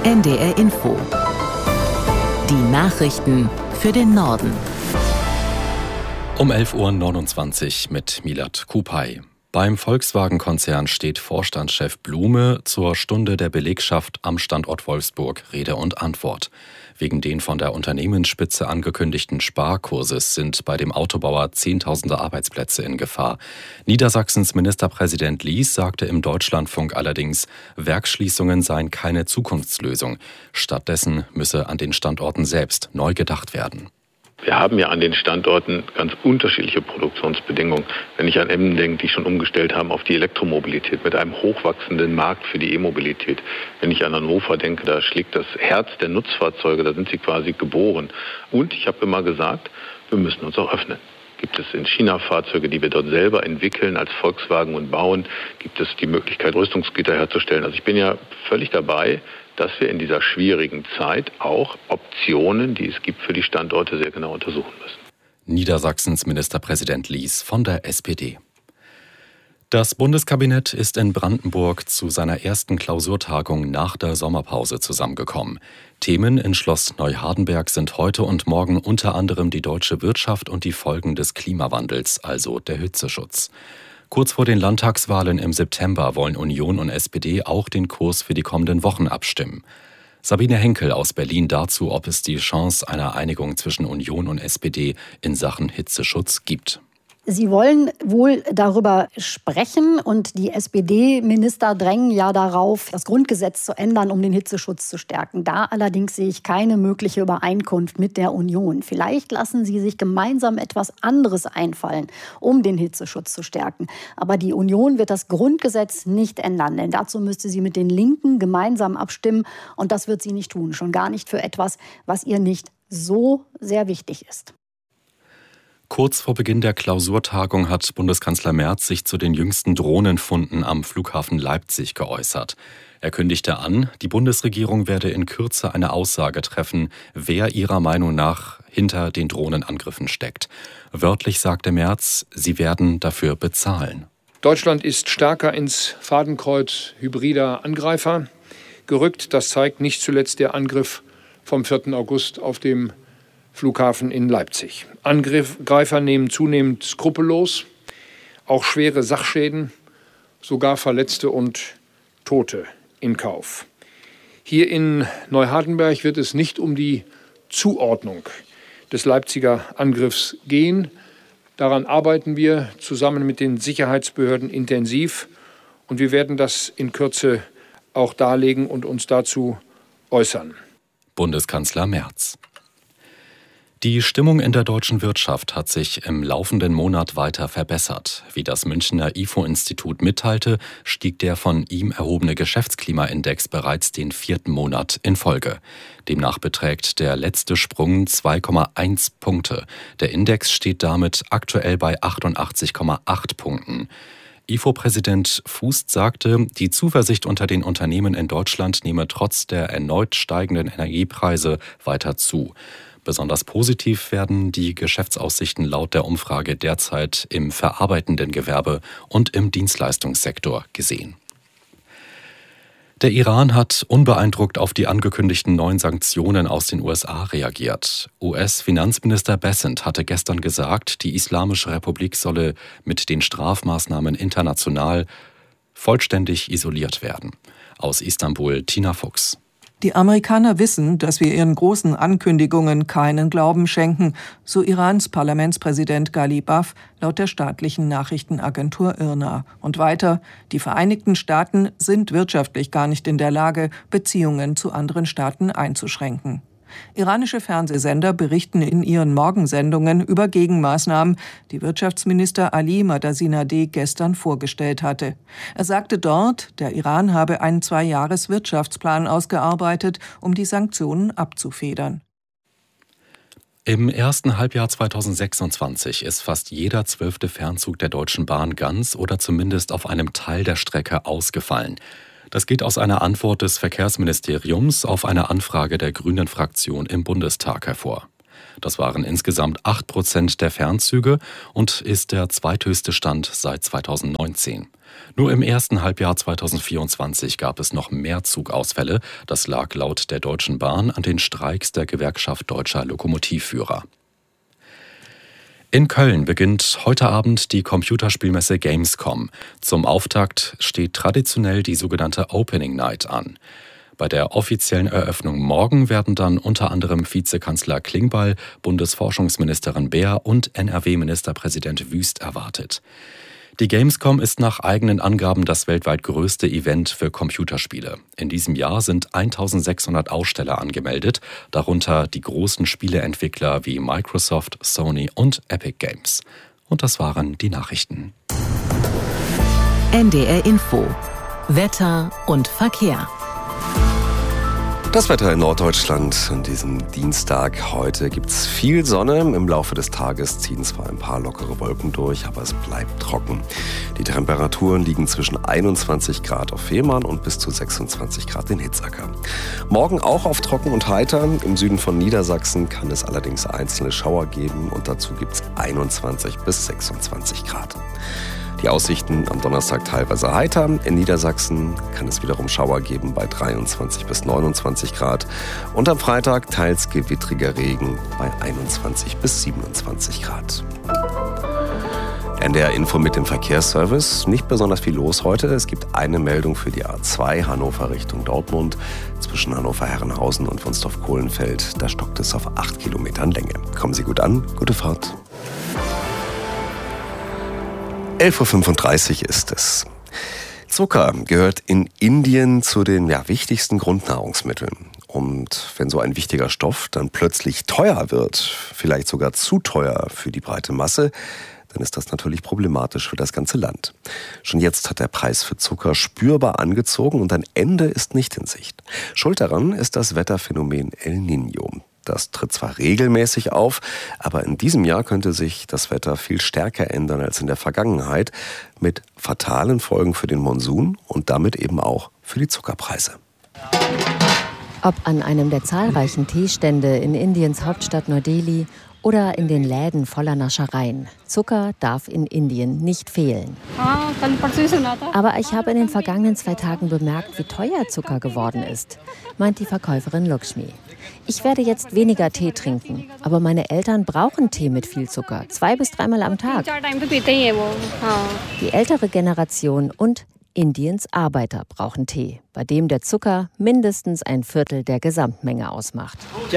NDR Info. Die Nachrichten für den Norden. Um 11.29 Uhr mit Milad Kupay. Beim Volkswagen-Konzern steht Vorstandschef Blume zur Stunde der Belegschaft am Standort Wolfsburg Rede und Antwort. Wegen den von der Unternehmensspitze angekündigten Sparkurses sind bei dem Autobauer Zehntausende Arbeitsplätze in Gefahr. Niedersachsens Ministerpräsident Lies sagte im Deutschlandfunk allerdings, Werksschließungen seien keine Zukunftslösung. Stattdessen müsse an den Standorten selbst neu gedacht werden. Wir haben ja an den Standorten ganz unterschiedliche Produktionsbedingungen. Wenn ich an Emden denke, die schon umgestellt haben auf die Elektromobilität mit einem hochwachsenden Markt für die E-Mobilität. Wenn ich an Hannover denke, da schlägt das Herz der Nutzfahrzeuge, da sind sie quasi geboren. Und ich habe immer gesagt, wir müssen uns auch öffnen. Gibt es in China Fahrzeuge, die wir dort selber entwickeln als Volkswagen und bauen? Gibt es die Möglichkeit, Rüstungsgüter herzustellen? Also ich bin ja völlig dabei, dass wir in dieser schwierigen Zeit auch Optionen, die es gibt für die Standorte, sehr genau untersuchen müssen. Niedersachsens Ministerpräsident Lies von der SPD. Das Bundeskabinett ist in Brandenburg zu seiner ersten Klausurtagung nach der Sommerpause zusammengekommen. Themen in Schloss Neuhardenberg sind heute und morgen unter anderem die deutsche Wirtschaft und die Folgen des Klimawandels, also der Hitzeschutz. Kurz vor den Landtagswahlen im September wollen Union und SPD auch den Kurs für die kommenden Wochen abstimmen. Sabine Henkel aus Berlin dazu, ob es die Chance einer Einigung zwischen Union und SPD in Sachen Hitzeschutz gibt. Sie wollen wohl darüber sprechen und die SPD-Minister drängen ja darauf, das Grundgesetz zu ändern, um den Hitzeschutz zu stärken. Da allerdings sehe ich keine mögliche Übereinkunft mit der Union. Vielleicht lassen sie sich gemeinsam etwas anderes einfallen, um den Hitzeschutz zu stärken. Aber die Union wird das Grundgesetz nicht ändern, denn dazu müsste sie mit den Linken gemeinsam abstimmen und das wird sie nicht tun. Schon gar nicht für etwas, was ihr nicht so sehr wichtig ist. Kurz vor Beginn der Klausurtagung hat Bundeskanzler Merz sich zu den jüngsten Drohnenfunden am Flughafen Leipzig geäußert. Er kündigte an, die Bundesregierung werde in Kürze eine Aussage treffen, wer ihrer Meinung nach hinter den Drohnenangriffen steckt. Wörtlich sagte Merz, sie werden dafür bezahlen. Deutschland ist stärker ins Fadenkreuz hybrider Angreifer gerückt. Das zeigt nicht zuletzt der Angriff vom 4. August auf dem Flughafen in Leipzig. Angreifer nehmen zunehmend skrupellos, auch schwere Sachschäden, sogar Verletzte und Tote in Kauf. Hier in Neuhardenberg wird es nicht um die Zuordnung des Leipziger Angriffs gehen. Daran arbeiten wir zusammen mit den Sicherheitsbehörden intensiv und wir werden das in Kürze auch darlegen und uns dazu äußern. Bundeskanzler Merz. Die Stimmung in der deutschen Wirtschaft hat sich im laufenden Monat weiter verbessert. Wie das Münchner IFO-Institut mitteilte, stieg der von ihm erhobene Geschäftsklimaindex bereits den 4. Monat in Folge. Demnach beträgt der letzte Sprung 2,1 Punkte. Der Index steht damit aktuell bei 88,8 Punkten. IFO-Präsident Fußt sagte, die Zuversicht unter den Unternehmen in Deutschland nehme trotz der erneut steigenden Energiepreise weiter zu. Besonders positiv werden die Geschäftsaussichten laut der Umfrage derzeit im verarbeitenden Gewerbe und im Dienstleistungssektor gesehen. Der Iran hat unbeeindruckt auf die angekündigten neuen Sanktionen aus den USA reagiert. US-Finanzminister Bessent hatte gestern gesagt, die Islamische Republik solle mit den Strafmaßnahmen international vollständig isoliert werden. Aus Istanbul Tina Fuchs. Die Amerikaner wissen, dass wir ihren großen Ankündigungen keinen Glauben schenken, so Irans Parlamentspräsident Ghalibaf laut der staatlichen Nachrichtenagentur IRNA. Und weiter, die Vereinigten Staaten sind wirtschaftlich gar nicht in der Lage, Beziehungen zu anderen Staaten einzuschränken. Iranische Fernsehsender berichten in ihren Morgensendungen über Gegenmaßnahmen, die Wirtschaftsminister Ali Madasinadeh gestern vorgestellt hatte. Er sagte dort, der Iran habe einen 2-Jahres-Wirtschaftsplan ausgearbeitet, um die Sanktionen abzufedern. Im ersten Halbjahr 2026 ist fast jeder 12. Fernzug der Deutschen Bahn ganz oder zumindest auf einem Teil der Strecke ausgefallen. Das geht aus einer Antwort des Verkehrsministeriums auf eine Anfrage der Grünen-Fraktion im Bundestag hervor. Das waren insgesamt 8% der Fernzüge und ist der zweithöchste Stand seit 2019. Nur im ersten Halbjahr 2024 gab es noch mehr Zugausfälle. Das lag laut der Deutschen Bahn an den Streiks der Gewerkschaft Deutscher Lokomotivführer. In Köln beginnt heute Abend die Computerspielmesse Gamescom. Zum Auftakt steht traditionell die sogenannte Opening Night an. Bei der offiziellen Eröffnung morgen werden dann unter anderem Vizekanzler Klingbeil, Bundesforschungsministerin Beer und NRW-Ministerpräsident Wüst erwartet. Die Gamescom ist nach eigenen Angaben das weltweit größte Event für Computerspiele. In diesem Jahr sind 1600 Aussteller angemeldet, darunter die großen Spieleentwickler wie Microsoft, Sony und Epic Games. Und das waren die Nachrichten. NDR Info. Wetter und Verkehr. Das Wetter in Norddeutschland an diesem Dienstag. Heute gibt es viel Sonne. Im Laufe des Tages ziehen zwar ein paar lockere Wolken durch, aber es bleibt trocken. Die Temperaturen liegen zwischen 21 Grad auf Fehmarn und bis zu 26 Grad in Hitzacker. Morgen auch auf trocken und heiter. Im Süden von Niedersachsen kann es allerdings einzelne Schauer geben und dazu gibt es 21 bis 26 Grad. Die Aussichten am Donnerstag teilweise heiter. In Niedersachsen kann es wiederum Schauer geben bei 23 bis 29 Grad. Und am Freitag teils gewittriger Regen bei 21 bis 27 Grad. NDR Info mit dem Verkehrsservice. Nicht besonders viel los heute. Es gibt eine Meldung für die A2 Hannover Richtung Dortmund. Zwischen Hannover-Herrenhausen und Wunstorf-Kohlenfeld. Da stockt es auf 8 Kilometern Länge. Kommen Sie gut an. Gute Fahrt. 11.35 Uhr ist es. Zucker gehört in Indien zu den wichtigsten Grundnahrungsmitteln. Und wenn so ein wichtiger Stoff dann plötzlich teuer wird, vielleicht sogar zu teuer für die breite Masse, dann ist das natürlich problematisch für das ganze Land. Schon jetzt hat der Preis für Zucker spürbar angezogen und ein Ende ist nicht in Sicht. Schuld daran ist das Wetterphänomen El Niño. Das tritt zwar regelmäßig auf, aber in diesem Jahr könnte sich das Wetter viel stärker ändern als in der Vergangenheit, mit fatalen Folgen für den Monsun und damit eben auch für die Zuckerpreise. Ob an einem der zahlreichen Teestände in Indiens Hauptstadt Neu-Delhi oder in den Läden voller Naschereien. Zucker darf in Indien nicht fehlen. Aber ich habe in den vergangenen 2 Tagen bemerkt, wie teuer Zucker geworden ist, meint die Verkäuferin Lakshmi. Ich werde jetzt weniger Tee trinken, aber meine Eltern brauchen Tee mit viel Zucker, 2 bis 3 Mal am Tag. Die ältere Generation und Indiens Arbeiter brauchen Tee, bei dem der Zucker mindestens 1/4 der Gesamtmenge ausmacht.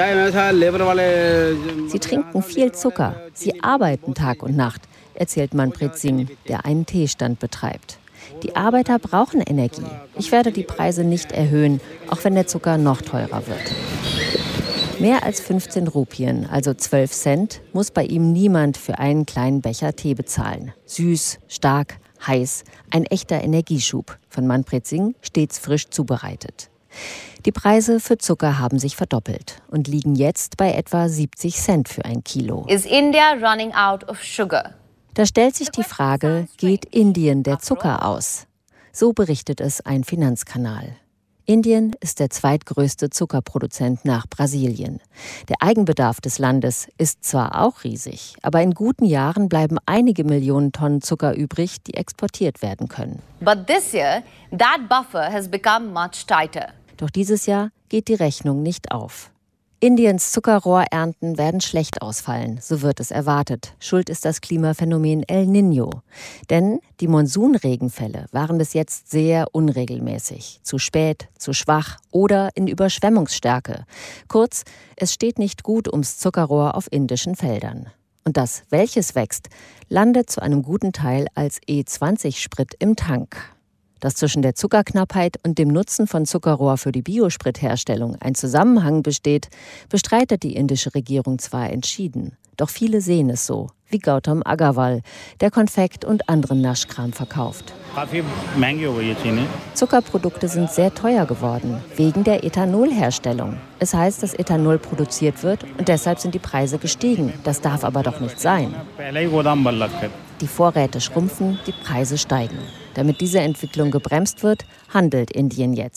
Sie trinken viel Zucker, sie arbeiten Tag und Nacht, erzählt Manpreet Singh, der einen Teestand betreibt. Die Arbeiter brauchen Energie. Ich werde die Preise nicht erhöhen, auch wenn der Zucker noch teurer wird. Mehr als 15 Rupien, also 12 Cent, muss bei ihm niemand für einen kleinen Becher Tee bezahlen. Süß, stark, heiß, ein echter Energieschub. Von Manpreet Singh stets frisch zubereitet. Die Preise für Zucker haben sich verdoppelt und liegen jetzt bei etwa 70 Cent für ein Kilo. Is India running out of sugar? Da stellt sich die Frage, geht Indien der Zucker aus? So berichtet es ein Finanzkanal. Indien ist der zweitgrößte Zuckerproduzent nach Brasilien. Der Eigenbedarf des Landes ist zwar auch riesig, aber in guten Jahren bleiben einige Millionen Tonnen Zucker übrig, die exportiert werden können. But this year, that buffer has become much tighter. Doch dieses Jahr geht die Rechnung nicht auf. Indiens Zuckerrohrernten werden schlecht ausfallen, so wird es erwartet. Schuld ist das Klimaphänomen El Niño. Denn die Monsunregenfälle waren bis jetzt sehr unregelmäßig. Zu spät, zu schwach oder in Überschwemmungsstärke. Kurz, es steht nicht gut ums Zuckerrohr auf indischen Feldern. Und das, welches wächst, landet zu einem guten Teil als E20-Sprit im Tank. Dass zwischen der Zuckerknappheit und dem Nutzen von Zuckerrohr für die Biospritherstellung ein Zusammenhang besteht, bestreitet die indische Regierung zwar entschieden. Doch viele sehen es so, wie Gautam Agarwal, der Konfekt und anderen Naschkram verkauft. Zuckerprodukte sind sehr teuer geworden, wegen der Ethanolherstellung. Es heißt, dass Ethanol produziert wird und deshalb sind die Preise gestiegen. Das darf aber doch nicht sein. Die Vorräte schrumpfen, die Preise steigen. Damit diese Entwicklung gebremst wird, handelt Indien jetzt.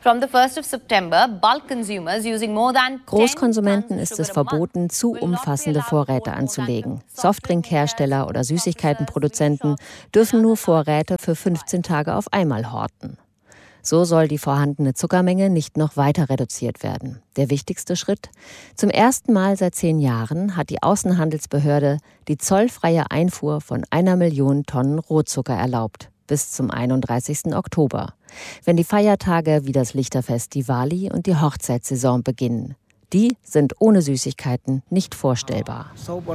From the 1st of September, bulk consumers using more than 10 Großkonsumenten ist es verboten, zu umfassende Vorräte anzulegen. Softdrinkhersteller oder Süßigkeitenproduzenten dürfen nur Vorräte für 15 Tage auf einmal horten. So soll die vorhandene Zuckermenge nicht noch weiter reduziert werden. Der wichtigste Schritt? Zum ersten Mal seit 10 Jahren hat die Außenhandelsbehörde die zollfreie Einfuhr von 1 Million Tonnen Rohzucker erlaubt, bis zum 31. Oktober, wenn die Feiertage wie das Lichterfest Diwali und die Hochzeitssaison beginnen. Die sind ohne Süßigkeiten nicht vorstellbar.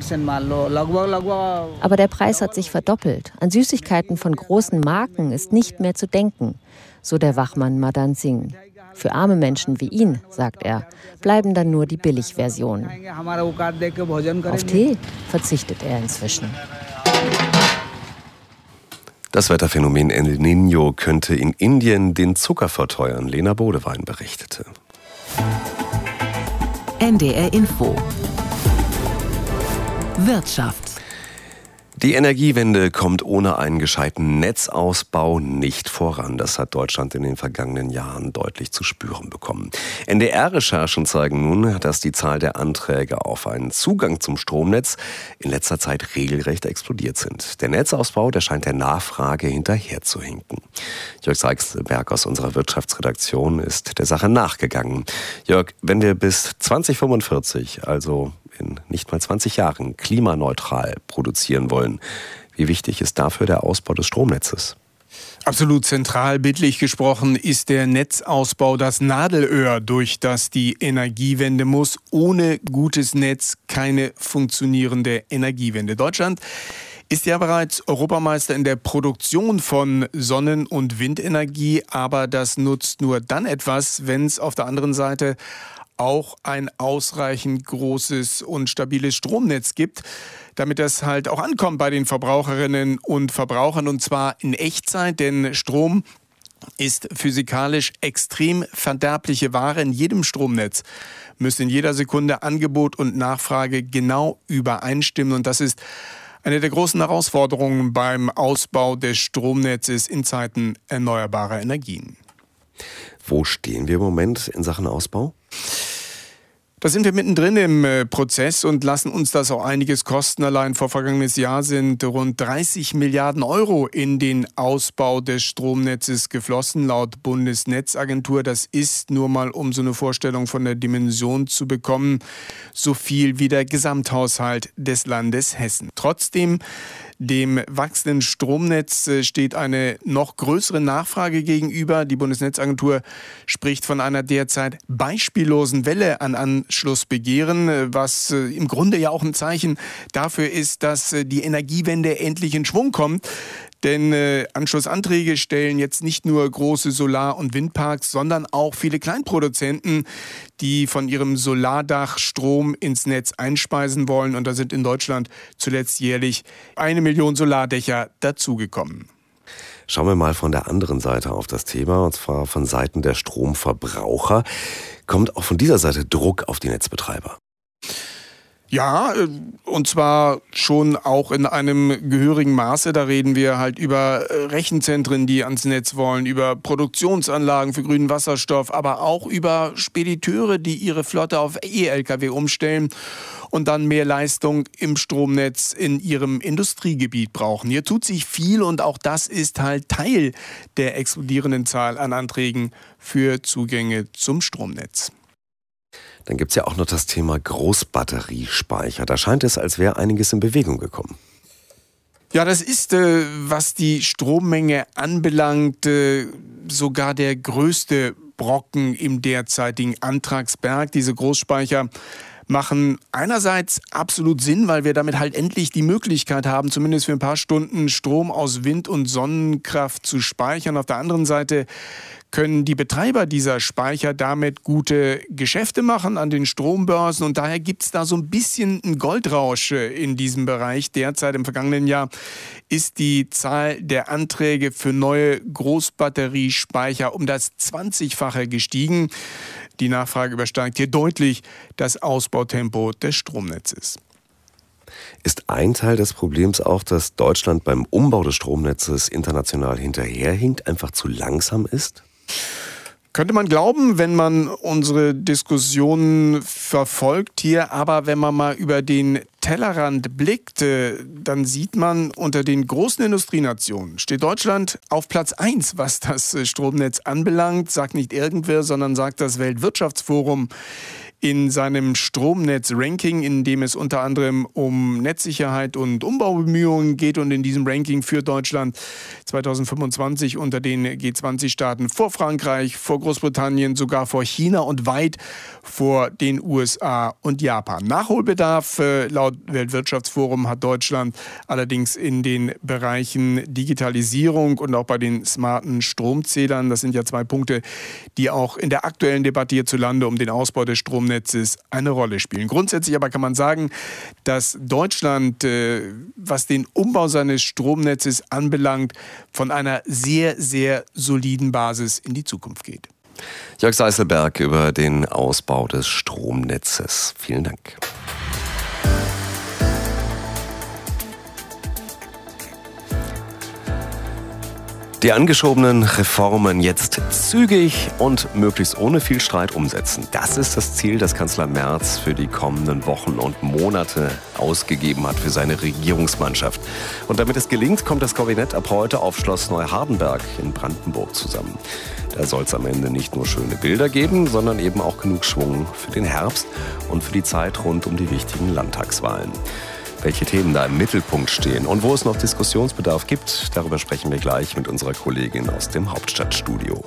Aber der Preis hat sich verdoppelt. An Süßigkeiten von großen Marken ist nicht mehr zu denken, so der Wachmann Madan Singh. Für arme Menschen wie ihn, sagt er, bleiben dann nur die Billigversionen. Auf Tee verzichtet er inzwischen. Das Wetterphänomen El Niño könnte in Indien den Zucker verteuern. Lena Bodewein berichtete. NDR Info. Wirtschaft. Die Energiewende kommt ohne einen gescheiten Netzausbau nicht voran. Das hat Deutschland in den vergangenen Jahren deutlich zu spüren bekommen. NDR-Recherchen zeigen nun, dass die Zahl der Anträge auf einen Zugang zum Stromnetz in letzter Zeit regelrecht explodiert sind. Der Netzausbau, der scheint der Nachfrage hinterherzuhinken. Jörg Seiksberg aus unserer Wirtschaftsredaktion ist der Sache nachgegangen. Jörg, wenn wir bis 2045, also in nicht mal 20 Jahren, klimaneutral produzieren wollen, wie wichtig ist dafür der Ausbau des Stromnetzes? Absolut zentral, bildlich gesprochen, ist der Netzausbau das Nadelöhr, durch das die Energiewende muss. Ohne gutes Netz keine funktionierende Energiewende. Deutschland ist ja bereits Europameister in der Produktion von Sonnen- und Windenergie, aber das nutzt nur dann etwas, wenn es auf der anderen Seite auch ein ausreichend großes und stabiles Stromnetz gibt, damit das halt auch ankommt bei den Verbraucherinnen und Verbrauchern, und zwar in Echtzeit, denn Strom ist physikalisch extrem verderbliche Ware. In jedem Stromnetz müssen in jeder Sekunde Angebot und Nachfrage genau übereinstimmen, und das ist eine der großen Herausforderungen beim Ausbau des Stromnetzes in Zeiten erneuerbarer Energien. Wo stehen wir im Moment in Sachen Ausbau? Da sind wir mittendrin im Prozess und lassen uns das auch einiges kosten. Allein vor vergangenes Jahr sind rund 30 Milliarden Euro in den Ausbau des Stromnetzes geflossen, laut Bundesnetzagentur. Das ist, nur mal um so eine Vorstellung von der Dimension zu bekommen, so viel wie der Gesamthaushalt des Landes Hessen. Trotzdem, dem wachsenden Stromnetz steht eine noch größere Nachfrage gegenüber. Die Bundesnetzagentur spricht von einer derzeit beispiellosen Welle an Anschlussbegehren, was im Grunde ja auch ein Zeichen dafür ist, dass die Energiewende endlich in Schwung kommt. Denn Anschlussanträge stellen jetzt nicht nur große Solar- und Windparks, sondern auch viele Kleinproduzenten, die von ihrem Solardach Strom ins Netz einspeisen wollen. Und da sind in Deutschland zuletzt jährlich 1 Million Solardächer dazugekommen. Schauen wir mal von der anderen Seite auf das Thema, und zwar von Seiten der Stromverbraucher. Kommt auch von dieser Seite Druck auf die Netzbetreiber? Ja, und zwar schon auch in einem gehörigen Maße. Da reden wir halt über Rechenzentren, die ans Netz wollen, über Produktionsanlagen für grünen Wasserstoff, aber auch über Spediteure, die ihre Flotte auf E-Lkw umstellen und dann mehr Leistung im Stromnetz in ihrem Industriegebiet brauchen. Hier tut sich viel, und auch das ist halt Teil der explodierenden Zahl an Anträgen für Zugänge zum Stromnetz. Dann gibt es ja auch noch das Thema Großbatteriespeicher. Da scheint es, als wäre einiges in Bewegung gekommen. Ja, das ist, was die Strommenge anbelangt, sogar der größte Brocken im derzeitigen Antragsberg. Diese Großspeicher machen einerseits absolut Sinn, weil wir damit halt endlich die Möglichkeit haben, zumindest für ein paar Stunden Strom aus Wind- und Sonnenkraft zu speichern. Auf der anderen Seite können die Betreiber dieser Speicher damit gute Geschäfte machen an den Strombörsen, und daher gibt es da so ein bisschen einen Goldrausch in diesem Bereich. Derzeit im vergangenen Jahr ist die Zahl der Anträge für neue Großbatteriespeicher um das 20-fache gestiegen. Die Nachfrage übersteigt hier deutlich das Ausbautempo des Stromnetzes. Ist ein Teil des Problems auch, dass Deutschland beim Umbau des Stromnetzes international hinterherhinkt, einfach zu langsam ist? Könnte man glauben, wenn man unsere Diskussion verfolgt hier, aber wenn man mal über den Tellerrand blickt, dann sieht man, unter den großen Industrienationen steht Deutschland auf Platz 1, was das Stromnetz anbelangt. Sagt nicht irgendwer, sondern sagt das Weltwirtschaftsforum in seinem Stromnetz-Ranking, in dem es unter anderem um Netzsicherheit und Umbaubemühungen geht. Und in diesem Ranking führt Deutschland 2025 unter den G20-Staaten vor Frankreich, vor Großbritannien, sogar vor China und weit vor den USA und Japan. Nachholbedarf laut Weltwirtschaftsforum hat Deutschland allerdings in den Bereichen Digitalisierung und auch bei den smarten Stromzählern. Das sind ja 2 Punkte, die auch in der aktuellen Debatte hierzulande um den Ausbau des Stromnetzes eine Rolle spielen. Grundsätzlich aber kann man sagen, dass Deutschland, was den Umbau seines Stromnetzes anbelangt, von einer sehr, sehr soliden Basis in die Zukunft geht. Jörg Seißelberg über den Ausbau des Stromnetzes. Vielen Dank. Die angeschobenen Reformen jetzt zügig und möglichst ohne viel Streit umsetzen. Das ist das Ziel, das Kanzler Merz für die kommenden Wochen und Monate ausgegeben hat für seine Regierungsmannschaft. Und damit es gelingt, kommt das Kabinett ab heute auf Schloss Neuhardenberg in Brandenburg zusammen. Da soll es am Ende nicht nur schöne Bilder geben, sondern eben auch genug Schwung für den Herbst und für die Zeit rund um die wichtigen Landtagswahlen. Welche Themen da im Mittelpunkt stehen und wo es noch Diskussionsbedarf gibt, darüber sprechen wir gleich mit unserer Kollegin aus dem Hauptstadtstudio.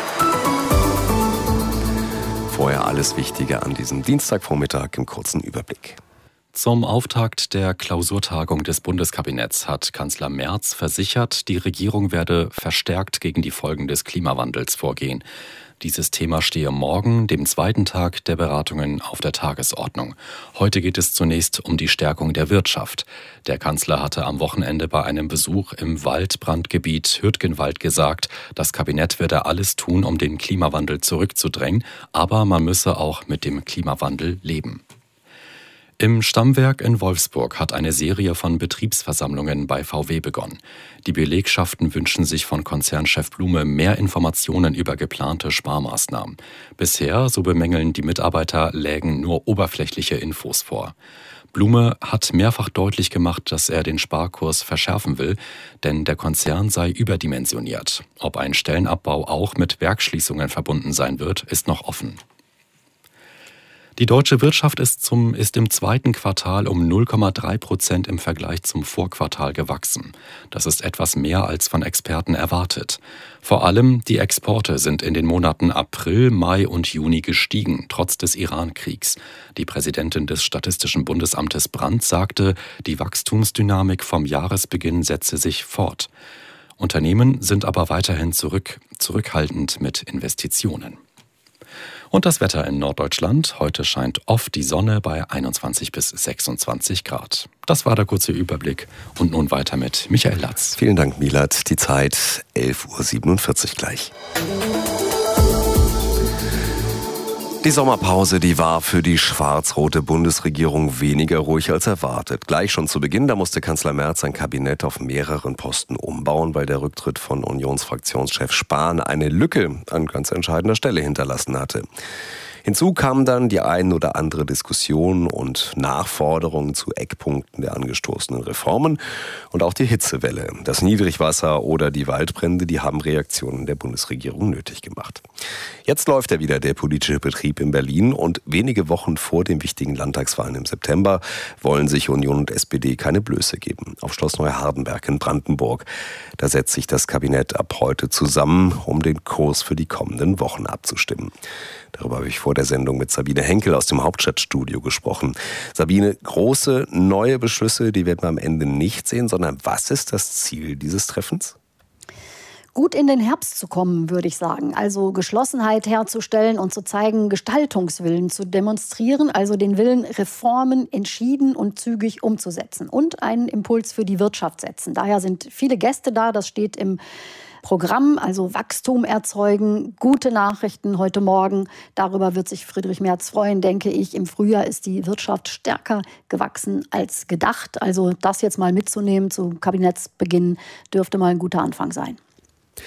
Vorher alles Wichtige an diesem Dienstagvormittag im kurzen Überblick. Zum Auftakt der Klausurtagung des Bundeskabinetts hat Kanzler Merz versichert, die Regierung werde verstärkt gegen die Folgen des Klimawandels vorgehen. Dieses Thema stehe morgen, dem 2. Tag der Beratungen, auf der Tagesordnung. Heute geht es zunächst um die Stärkung der Wirtschaft. Der Kanzler hatte am Wochenende bei einem Besuch im Waldbrandgebiet Hürtgenwald gesagt, das Kabinett werde alles tun, um den Klimawandel zurückzudrängen, aber man müsse auch mit dem Klimawandel leben. Im Stammwerk in Wolfsburg hat eine Serie von Betriebsversammlungen bei VW begonnen. Die Belegschaften wünschen sich von Konzernchef Blume mehr Informationen über geplante Sparmaßnahmen. Bisher, so bemängeln die Mitarbeiter, lägen nur oberflächliche Infos vor. Blume hat mehrfach deutlich gemacht, dass er den Sparkurs verschärfen will, denn der Konzern sei überdimensioniert. Ob ein Stellenabbau auch mit Werksschließungen verbunden sein wird, ist noch offen. Die deutsche Wirtschaft ist im 2. Quartal um 0,3% im Vergleich zum Vorquartal gewachsen. Das ist etwas mehr als von Experten erwartet. Vor allem die Exporte sind in den Monaten April, Mai und Juni gestiegen, trotz des Iran-Kriegs. Die Präsidentin des Statistischen Bundesamtes Brandt sagte, die Wachstumsdynamik vom Jahresbeginn setze sich fort. Unternehmen sind aber weiterhin zurückhaltend mit Investitionen. Und das Wetter in Norddeutschland. Heute scheint oft die Sonne bei 21 bis 26 Grad. Das war der kurze Überblick. Und nun weiter mit Michael Latz. Vielen Dank, Milat. Die Zeit 11.47 Uhr gleich. Die Sommerpause, die war für die schwarz-rote Bundesregierung weniger ruhig als erwartet. Gleich schon zu Beginn, da musste Kanzler Merz sein Kabinett auf mehreren Posten umbauen, weil der Rücktritt von Unionsfraktionschef Spahn eine Lücke an ganz entscheidender Stelle hinterlassen hatte. Hinzu kamen dann die ein oder andere Diskussion und Nachforderungen zu Eckpunkten der angestoßenen Reformen und auch die Hitzewelle, das Niedrigwasser oder die Waldbrände, die haben Reaktionen der Bundesregierung nötig gemacht. Jetzt läuft ja wieder der politische Betrieb in Berlin und wenige Wochen vor den wichtigen Landtagswahlen im September wollen sich Union und SPD keine Blöße geben. Auf Schloss Neuhardenberg in Brandenburg, da setzt sich das Kabinett ab heute zusammen, um den Kurs für die kommenden Wochen abzustimmen. Darüber habe ich vor der Sendung mit Sabine Henkel aus dem Hauptstadtstudio gesprochen. Sabine, große neue Beschlüsse, die werden wir am Ende nicht sehen, sondern was ist das Ziel dieses Treffens? Gut in den Herbst zu kommen, würde ich sagen. Also Geschlossenheit herzustellen und zu zeigen, Gestaltungswillen zu demonstrieren, also den Willen, Reformen entschieden und zügig umzusetzen und einen Impuls für die Wirtschaft setzen. Daher sind viele Gäste da, das steht im Programm, also Wachstum erzeugen, gute Nachrichten heute Morgen. Darüber wird sich Friedrich Merz freuen, denke ich. Im Frühjahr ist die Wirtschaft stärker gewachsen als gedacht. Also das jetzt mal mitzunehmen zum Kabinettsbeginn dürfte mal ein guter Anfang sein.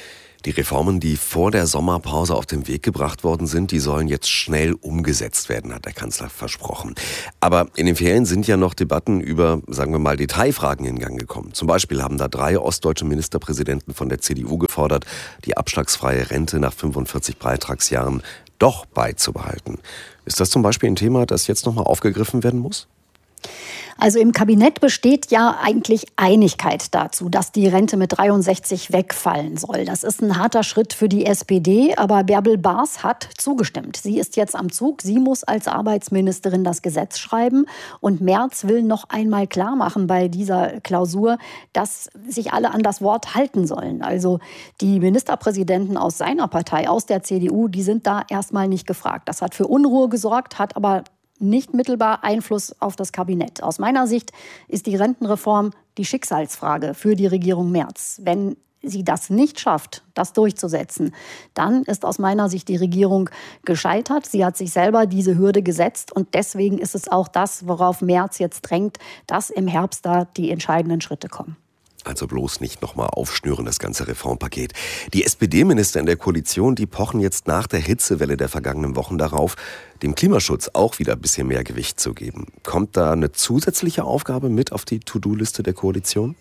Die Reformen, die vor der Sommerpause auf den Weg gebracht worden sind, die sollen jetzt schnell umgesetzt werden, hat der Kanzler versprochen. Aber in den Ferien sind ja noch Debatten über, sagen wir mal, Detailfragen in Gang gekommen. Zum Beispiel haben da 3 ostdeutsche Ministerpräsidenten von der CDU gefordert, die abschlagsfreie Rente nach 45 Beitragsjahren doch beizubehalten. Ist das zum Beispiel ein Thema, das jetzt nochmal aufgegriffen werden muss? Also im Kabinett besteht ja eigentlich Einigkeit dazu, dass die Rente mit 63 wegfallen soll. Das ist ein harter Schritt für die SPD, aber Bärbel Baas hat zugestimmt. Sie ist jetzt am Zug, sie muss als Arbeitsministerin das Gesetz schreiben. Und Merz will noch einmal klar machen bei dieser Klausur, dass sich alle an das Wort halten sollen. Also die Ministerpräsidenten aus seiner Partei, aus der CDU, die sind da erstmal nicht gefragt. Das hat für Unruhe gesorgt, hat aber nicht mittelbar Einfluss auf das Kabinett. Aus meiner Sicht ist die Rentenreform die Schicksalsfrage für die Regierung Merz. Wenn sie das nicht schafft, das durchzusetzen, dann ist aus meiner Sicht die Regierung gescheitert. Sie hat sich selber diese Hürde gesetzt und deswegen ist es auch das, worauf Merz jetzt drängt, dass im Herbst da die entscheidenden Schritte kommen. Also bloß nicht nochmal aufschnüren, das ganze Reformpaket. Die SPD-Minister in der Koalition, die pochen jetzt nach der Hitzewelle der vergangenen Wochen darauf, dem Klimaschutz auch wieder ein bisschen mehr Gewicht zu geben. Kommt da eine zusätzliche Aufgabe mit auf die To-Do-Liste der Koalition?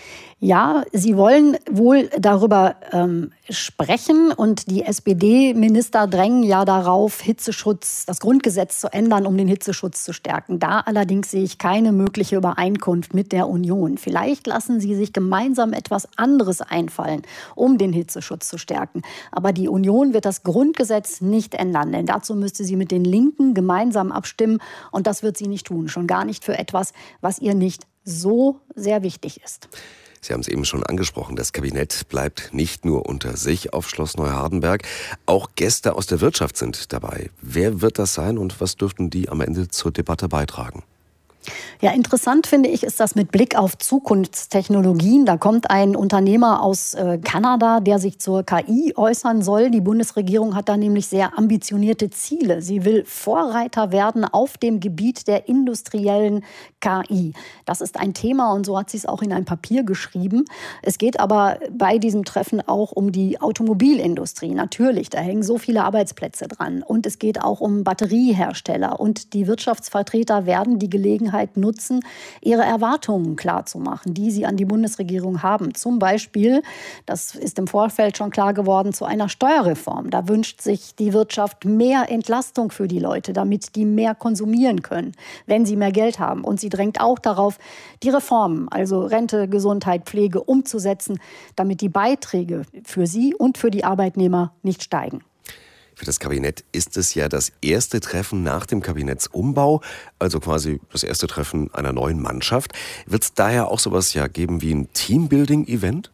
Ja, sie wollen wohl darüber sprechen und die SPD-Minister drängen ja darauf, Hitzeschutz, das Grundgesetz zu ändern, um den Hitzeschutz zu stärken. Da allerdings sehe ich keine mögliche Übereinkunft mit der Union. Vielleicht lassen sie sich gemeinsam etwas anderes einfallen, um den Hitzeschutz zu stärken. Aber die Union wird das Grundgesetz nicht ändern, denn dazu müsste sie mit den Linken gemeinsam abstimmen und das wird sie nicht tun, schon gar nicht für etwas, was ihr nicht so sehr wichtig ist. Sie haben es eben schon angesprochen, das Kabinett bleibt nicht nur unter sich auf Schloss Neuhardenberg. Auch Gäste aus der Wirtschaft sind dabei. Wer wird das sein und was dürften die am Ende zur Debatte beitragen? Ja, interessant finde ich, ist das mit Blick auf Zukunftstechnologien. Da kommt ein Unternehmer aus Kanada, der sich zur KI äußern soll. Die Bundesregierung hat da nämlich sehr ambitionierte Ziele. Sie will Vorreiter werden auf dem Gebiet der industriellen KI. Das ist ein Thema und so hat sie es auch in ein Papier geschrieben. Es geht aber bei diesem Treffen auch um die Automobilindustrie. Natürlich, da hängen so viele Arbeitsplätze dran. Und es geht auch um Batteriehersteller. Und die Wirtschaftsvertreter werden die Gelegenheit nutzen, ihre Erwartungen klarzumachen, die sie an die Bundesregierung haben. Zum Beispiel, das ist im Vorfeld schon klar geworden, zu einer Steuerreform. Da wünscht sich die Wirtschaft mehr Entlastung für die Leute, damit die mehr konsumieren können, wenn sie mehr Geld haben. Und sie drängt auch darauf, die Reformen, also Rente, Gesundheit, Pflege, umzusetzen, damit die Beiträge für sie und für die Arbeitnehmer nicht steigen. Für das Kabinett ist es ja das erste Treffen nach dem Kabinettsumbau, also quasi das erste Treffen einer neuen Mannschaft. Wird es daher auch sowas ja geben wie ein Teambuilding-Event?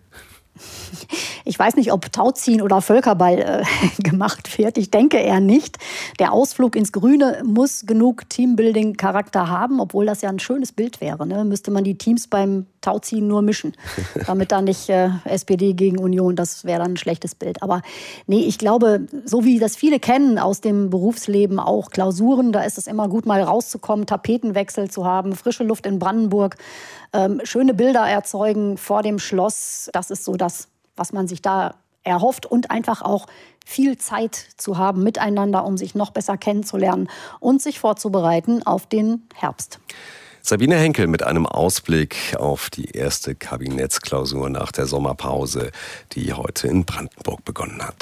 Ich weiß nicht, ob Tauziehen oder Völkerball gemacht wird. Ich denke eher nicht. Der Ausflug ins Grüne muss genug Teambuilding-Charakter haben, obwohl das ja ein schönes Bild wäre. Ne? Müsste man die Teams beim Tauziehen nur mischen, damit dann nicht SPD gegen Union, das wäre dann ein schlechtes Bild. Aber nee, ich glaube, so wie das viele kennen aus dem Berufsleben, auch Klausuren, da ist es immer gut, mal rauszukommen, Tapetenwechsel zu haben, frische Luft in Brandenburg, schöne Bilder erzeugen vor dem Schloss. Das ist so das, was man sich da erhofft und einfach auch viel Zeit zu haben miteinander, um sich noch besser kennenzulernen und sich vorzubereiten auf den Herbst. Sabine Henkel mit einem Ausblick auf die erste Kabinettsklausur nach der Sommerpause, die heute in Brandenburg begonnen hat.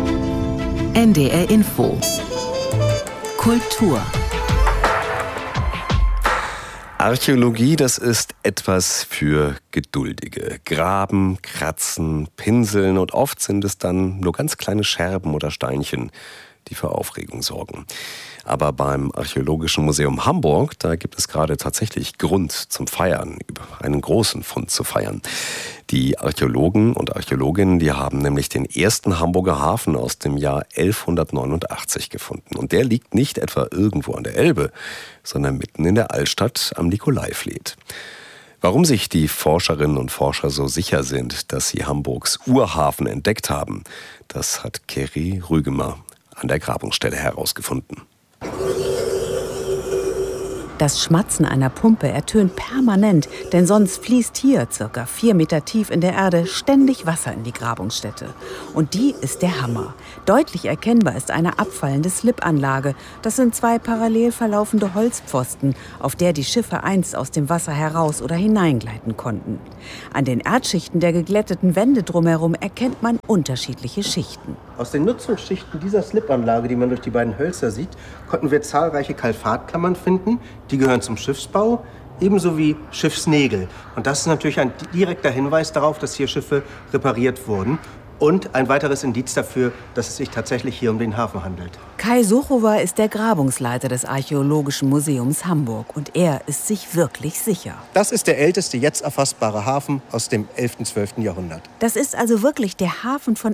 NDR Info. Kultur. Archäologie, das ist etwas für Geduldige. Graben, kratzen, pinseln und oft sind es dann nur ganz kleine Scherben oder Steinchen, die für Aufregung sorgen. Aber beim Archäologischen Museum Hamburg, da gibt es gerade tatsächlich Grund zum Feiern, über einen großen Fund zu feiern. Die Archäologen und Archäologinnen, die haben nämlich den ersten Hamburger Hafen aus dem Jahr 1189 gefunden. Und der liegt nicht etwa irgendwo an der Elbe, sondern mitten in der Altstadt am Nikolaivliet. Warum sich die Forscherinnen und Forscher so sicher sind, dass sie Hamburgs Urhafen entdeckt haben, das hat Kerry Rügemer an der Grabungsstelle herausgefunden. Das Schmatzen einer Pumpe ertönt permanent, denn sonst fließt hier, ca. 4 Meter tief in der Erde, ständig Wasser in die Grabungsstätte. Und die ist der Hammer. Deutlich erkennbar ist eine abfallende Slipanlage. Das sind 2 parallel verlaufende Holzpfosten, auf der die Schiffe einst aus dem Wasser heraus oder hineingleiten konnten. An den Erdschichten der geglätteten Wände drumherum erkennt man unterschiedliche Schichten. Aus den Nutzungsschichten dieser Slipanlage, die man durch die beiden Hölzer sieht, konnten wir zahlreiche Kalfatklammern finden. Die gehören zum Schiffsbau, ebenso wie Schiffsnägel. Und das ist natürlich ein direkter Hinweis darauf, dass hier Schiffe repariert wurden. Und ein weiteres Indiz dafür, dass es sich tatsächlich hier um den Hafen handelt. Kai Sochowa ist der Grabungsleiter des Archäologischen Museums Hamburg. Und er ist sich wirklich sicher. Das ist der älteste jetzt erfassbare Hafen aus dem 11. / 12. Jahrhundert. Das ist also wirklich der Hafen von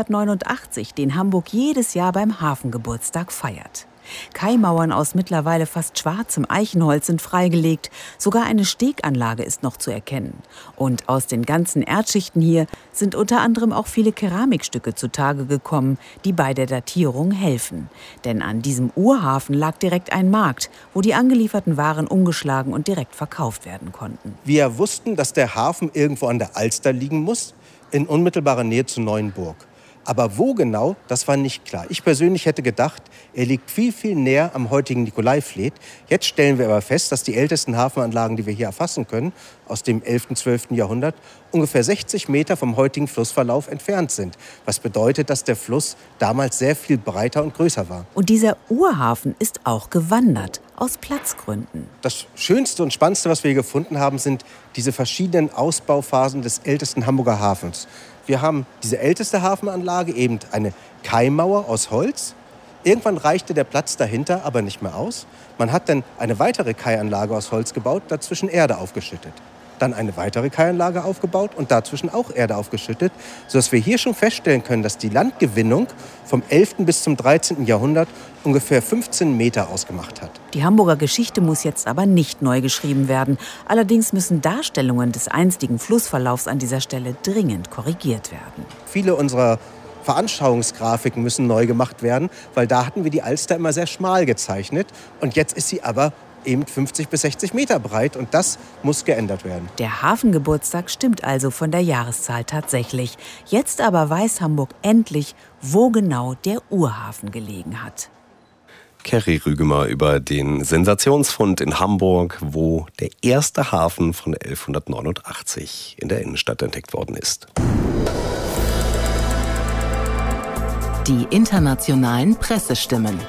1189, den Hamburg jedes Jahr beim Hafengeburtstag feiert. Kaimauern aus mittlerweile fast schwarzem Eichenholz sind freigelegt. Sogar eine Steganlage ist noch zu erkennen. Und aus den ganzen Erdschichten hier sind unter anderem auch viele Keramikstücke zutage gekommen, die bei der Datierung helfen. Denn an diesem Urhafen lag direkt ein Markt, wo die angelieferten Waren umgeschlagen und direkt verkauft werden konnten. Wir wussten, dass der Hafen irgendwo an der Alster liegen muss, in unmittelbarer Nähe zu Neuenburg. Aber wo genau, das war nicht klar. Ich persönlich hätte gedacht, er liegt viel, viel näher am heutigen Nikolaivliet. Jetzt stellen wir aber fest, dass die ältesten Hafenanlagen, die wir hier erfassen können, aus dem 11. / 12. Jahrhundert, ungefähr 60 Meter vom heutigen Flussverlauf entfernt sind. Was bedeutet, dass der Fluss damals sehr viel breiter und größer war. Und dieser Urhafen ist auch gewandert, aus Platzgründen. Das Schönste und Spannendste, was wir hier gefunden haben, sind diese verschiedenen Ausbauphasen des ältesten Hamburger Hafens. Wir haben diese älteste Hafenanlage, eben eine Kaimauer aus Holz. Irgendwann reichte der Platz dahinter aber nicht mehr aus. Man hat dann eine weitere Kaianlage aus Holz gebaut, dazwischen Erde aufgeschüttet. Dann eine weitere Kaianlage aufgebaut und dazwischen auch Erde aufgeschüttet, sodass wir hier schon feststellen können, dass die Landgewinnung vom 11. bis zum 13. Jahrhundert ungefähr 15 Meter ausgemacht hat. Die Hamburger Geschichte muss jetzt aber nicht neu geschrieben werden. Allerdings müssen Darstellungen des einstigen Flussverlaufs an dieser Stelle dringend korrigiert werden. Viele unserer Veranschauungsgrafiken müssen neu gemacht werden, weil da hatten wir die Alster immer sehr schmal gezeichnet. Und jetzt ist sie aber eben 50 bis 60 Meter breit und das muss geändert werden. Der Hafengeburtstag stimmt also von der Jahreszahl tatsächlich. Jetzt aber weiß Hamburg endlich, wo genau der Urhafen gelegen hat. Kerry Rügemer über den Sensationsfund in Hamburg, wo der erste Hafen von 1189 in der Innenstadt entdeckt worden ist. Die internationalen Pressestimmen.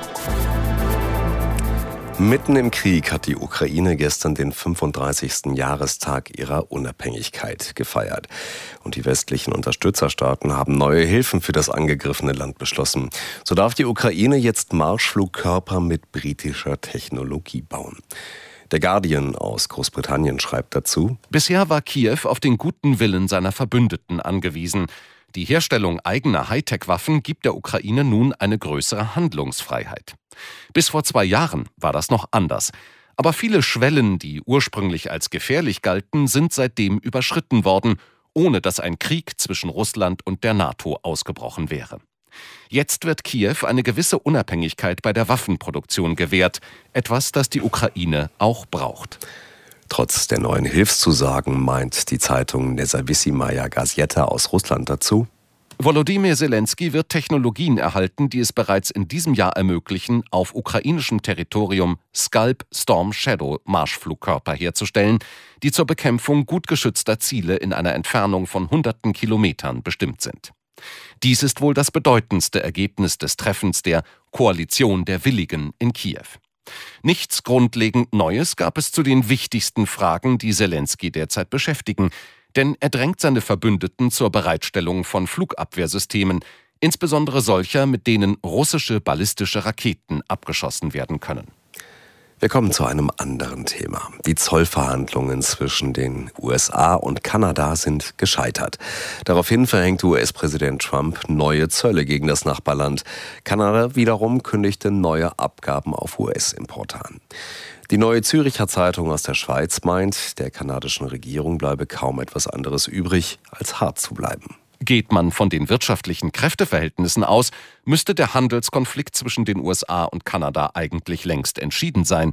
Mitten im Krieg hat die Ukraine gestern den 35. Jahrestag ihrer Unabhängigkeit gefeiert. Und die westlichen Unterstützerstaaten haben neue Hilfen für das angegriffene Land beschlossen. So darf die Ukraine jetzt Marschflugkörper mit britischer Technologie bauen. Der Guardian aus Großbritannien schreibt dazu: Bisher war Kiew auf den guten Willen seiner Verbündeten angewiesen. Die Herstellung eigener Hightech-Waffen gibt der Ukraine nun eine größere Handlungsfreiheit. Bis vor 2 Jahren war das noch anders. Aber viele Schwellen, die ursprünglich als gefährlich galten, sind seitdem überschritten worden, ohne dass ein Krieg zwischen Russland und der NATO ausgebrochen wäre. Jetzt wird Kiew eine gewisse Unabhängigkeit bei der Waffenproduktion gewährt, etwas, das die Ukraine auch braucht. Trotz der neuen Hilfszusagen meint die Zeitung Nezawissimaya Gazeta aus Russland dazu: Volodymyr Zelensky wird Technologien erhalten, die es bereits in diesem Jahr ermöglichen, auf ukrainischem Territorium Scalp Storm Shadow Marschflugkörper herzustellen, die zur Bekämpfung gut geschützter Ziele in einer Entfernung von hunderten Kilometern bestimmt sind. Dies ist wohl das bedeutendste Ergebnis des Treffens der Koalition der Willigen in Kiew. Nichts grundlegend Neues gab es zu den wichtigsten Fragen, die Zelensky derzeit beschäftigen, denn er drängt seine Verbündeten zur Bereitstellung von Flugabwehrsystemen, insbesondere solcher, mit denen russische ballistische Raketen abgeschossen werden können. Wir kommen zu einem anderen Thema. Die Zollverhandlungen zwischen den USA und Kanada sind gescheitert. Daraufhin verhängt US-Präsident Trump neue Zölle gegen das Nachbarland. Kanada wiederum kündigte neue Abgaben auf US-Importe an. Die Neue Züricher Zeitung aus der Schweiz meint, der kanadischen Regierung bleibe kaum etwas anderes übrig, als hart zu bleiben. Geht man von den wirtschaftlichen Kräfteverhältnissen aus, müsste der Handelskonflikt zwischen den USA und Kanada eigentlich längst entschieden sein.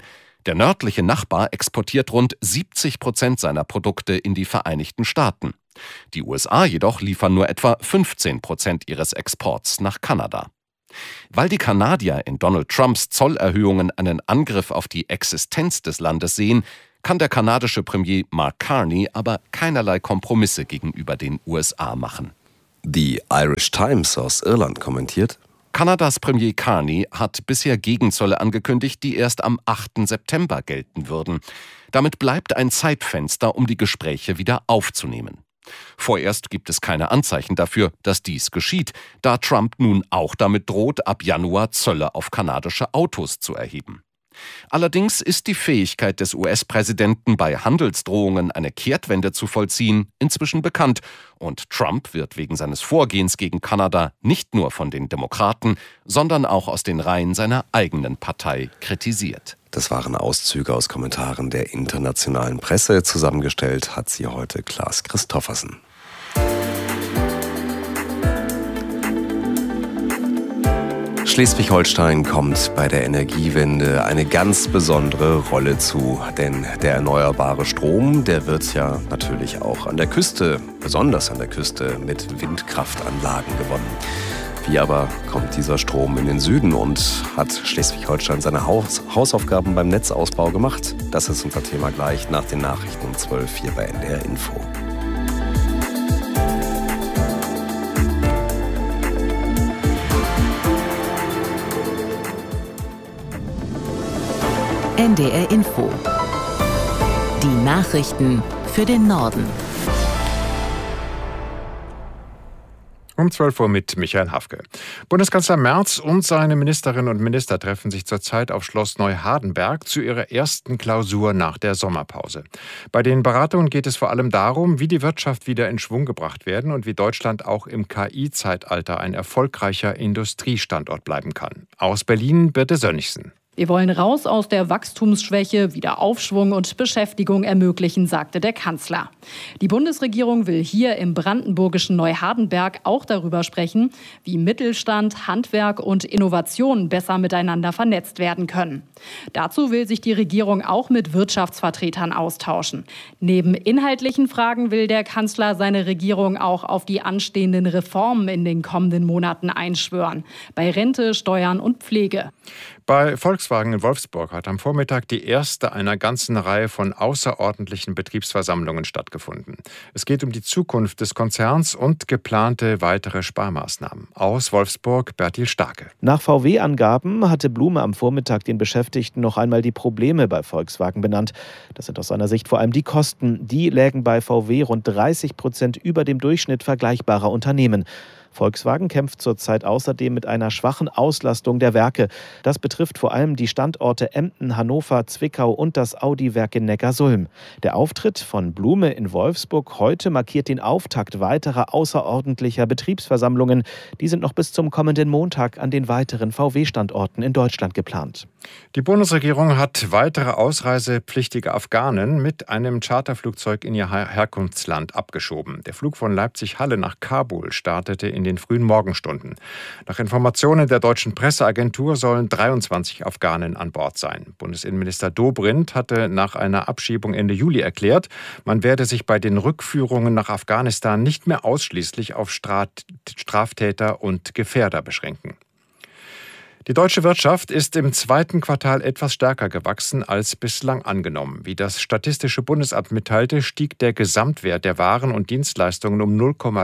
Der nördliche Nachbar exportiert rund 70% seiner Produkte in die Vereinigten Staaten. Die USA jedoch liefern nur etwa 15% ihres Exports nach Kanada. Weil die Kanadier in Donald Trumps Zollerhöhungen einen Angriff auf die Existenz des Landes sehen, kann der kanadische Premier Mark Carney aber keinerlei Kompromisse gegenüber den USA machen. Die Irish Times aus Irland kommentiert: Kanadas Premier Carney hat bisher Gegenzölle angekündigt, die erst am 8. September gelten würden. Damit bleibt ein Zeitfenster, um die Gespräche wieder aufzunehmen. Vorerst gibt es keine Anzeichen dafür, dass dies geschieht, da Trump nun auch damit droht, ab Januar Zölle auf kanadische Autos zu erheben. Allerdings ist die Fähigkeit des US-Präsidenten, bei Handelsdrohungen eine Kehrtwende zu vollziehen, inzwischen bekannt. Und Trump wird wegen seines Vorgehens gegen Kanada nicht nur von den Demokraten, sondern auch aus den Reihen seiner eigenen Partei kritisiert. Das waren Auszüge aus Kommentaren der internationalen Presse. Zusammengestellt hat sie heute Klaas Christoffersen. Schleswig-Holstein kommt bei der Energiewende eine ganz besondere Rolle zu. Denn der erneuerbare Strom, der wird ja natürlich auch an der Küste, besonders an der Küste, mit Windkraftanlagen gewonnen. Wie aber kommt dieser Strom in den Süden und hat Schleswig-Holstein seine Hausaufgaben beim Netzausbau gemacht? Das ist unser Thema gleich nach den Nachrichten um 12 hier bei NDR Info. NDR Info. Die Nachrichten für den Norden. Um 12 Uhr mit Michael Hafke. Bundeskanzler Merz und seine Ministerinnen und Minister treffen sich zurzeit auf Schloss Neuhardenberg zu ihrer ersten Klausur nach der Sommerpause. Bei den Beratungen geht es vor allem darum, wie die Wirtschaft wieder in Schwung gebracht werden und wie Deutschland auch im KI-Zeitalter ein erfolgreicher Industriestandort bleiben kann. Aus Berlin Birte Sönnigsen. Wir wollen raus aus der Wachstumsschwäche, wieder Aufschwung und Beschäftigung ermöglichen, sagte der Kanzler. Die Bundesregierung will hier im brandenburgischen Neuhardenberg auch darüber sprechen, wie Mittelstand, Handwerk und Innovation besser miteinander vernetzt werden können. Dazu will sich die Regierung auch mit Wirtschaftsvertretern austauschen. Neben inhaltlichen Fragen will der Kanzler seine Regierung auch auf die anstehenden Reformen in den kommenden Monaten einschwören. Bei Rente, Steuern und Pflege. Bei Volkswagen in Wolfsburg hat am Vormittag die erste einer ganzen Reihe von außerordentlichen Betriebsversammlungen stattgefunden. Es geht um die Zukunft des Konzerns und geplante weitere Sparmaßnahmen. Aus Wolfsburg Bertil Starke. Nach VW-Angaben hatte Blume am Vormittag den Beschäftigten noch einmal die Probleme bei Volkswagen benannt. Das sind aus seiner Sicht vor allem die Kosten. Die lägen bei VW rund 30% über dem Durchschnitt vergleichbarer Unternehmen. Volkswagen kämpft zurzeit außerdem mit einer schwachen Auslastung der Werke. Das betrifft vor allem die Standorte Emden, Hannover, Zwickau und das Audi-Werk in Neckarsulm. Der Auftritt von Blume in Wolfsburg heute markiert den Auftakt weiterer außerordentlicher Betriebsversammlungen. Die sind noch bis zum kommenden Montag an den weiteren VW-Standorten in Deutschland geplant. Die Bundesregierung hat weitere ausreisepflichtige Afghanen mit einem Charterflugzeug in ihr Herkunftsland abgeschoben. Der Flug von Leipzig-Halle nach Kabul startete in den frühen Morgenstunden. Nach Informationen der deutschen Presseagentur sollen 23 Afghanen an Bord sein. Bundesinnenminister Dobrindt hatte nach einer Abschiebung Ende Juli erklärt, man werde sich bei den Rückführungen nach Afghanistan nicht mehr ausschließlich auf Straftäter und Gefährder beschränken. Die deutsche Wirtschaft ist im zweiten Quartal etwas stärker gewachsen als bislang angenommen. Wie das Statistische Bundesamt mitteilte, stieg der Gesamtwert der Waren und Dienstleistungen um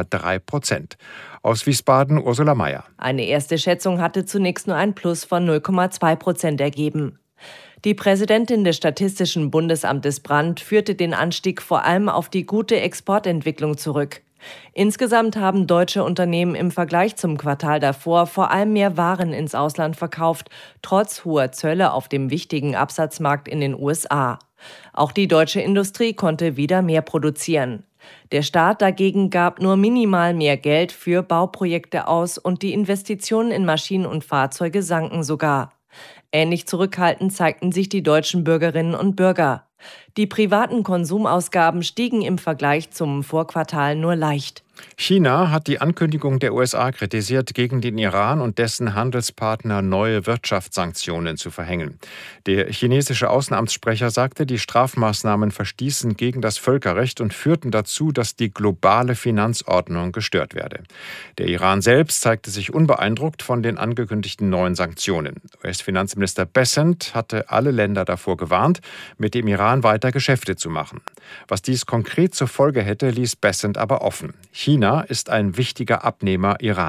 0,3%. Aus Wiesbaden Ursula Mayer. Eine erste Schätzung hatte zunächst nur ein Plus von 0,2% ergeben. Die Präsidentin des Statistischen Bundesamtes Brandt führte den Anstieg vor allem auf die gute Exportentwicklung zurück. Insgesamt haben deutsche Unternehmen im Vergleich zum Quartal davor vor allem mehr Waren ins Ausland verkauft, trotz hoher Zölle auf dem wichtigen Absatzmarkt in den USA. Auch die deutsche Industrie konnte wieder mehr produzieren. Der Staat dagegen gab nur minimal mehr Geld für Bauprojekte aus und die Investitionen in Maschinen und Fahrzeuge sanken sogar. Ähnlich zurückhaltend zeigten sich die deutschen Bürgerinnen und Bürger. Die privaten Konsumausgaben stiegen im Vergleich zum Vorquartal nur leicht. China hat die Ankündigung der USA kritisiert, gegen den Iran und dessen Handelspartner neue Wirtschaftssanktionen zu verhängen. Der chinesische Außenamtssprecher sagte, die Strafmaßnahmen verstießen gegen das Völkerrecht und führten dazu, dass die globale Finanzordnung gestört werde. Der Iran selbst zeigte sich unbeeindruckt von den angekündigten neuen Sanktionen. US-Finanzminister Bessent hatte alle Länder davor gewarnt, mit dem Iran weiter Geschäfte zu machen. Was dies konkret zur Folge hätte, ließ Bessent aber offen. China ist ein wichtiger Abnehmer Irans.